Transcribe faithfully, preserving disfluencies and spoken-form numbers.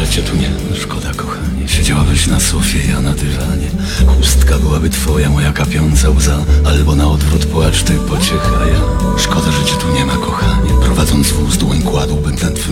że cię tu nie... Szkoda, kochanie, siedziałabyś na sofie, ja na dywanie. Chustka byłaby twoja, moja kapiąca łza, albo na odwrót płacz, ty pociecha ja. Szkoda, że cię tu nie ma, kochanie. Prowadząc wóz, dłoń kładłbym na twym